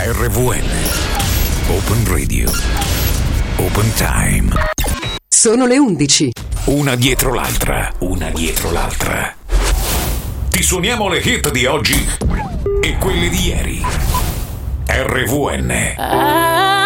RVN Open Radio Open Time. Sono le 11. Una dietro l'altra. Ti suoniamo le hit di oggi e quelle di ieri. RVN